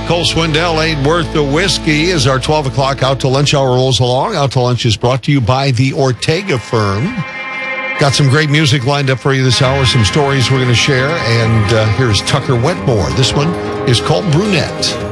Nicole Swindell, ain't worth the whiskey, as our 12 o'clock Out to Lunch hour rolls along. Out to Lunch is brought to you by the Ortega firm. Got some great music lined up for you this hour, some stories we're going to share, and here's Tucker Wetmore. This one is called Brunette.